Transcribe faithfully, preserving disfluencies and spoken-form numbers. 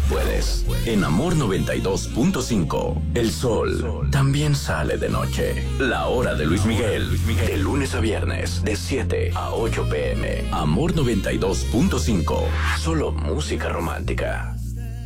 puedes. En Amor noventa y dos punto cinco, el sol también sale de noche. La hora de Luis Miguel, de lunes a viernes, de siete a ocho pm. Amor noventa y dos punto cinco, solo música romántica.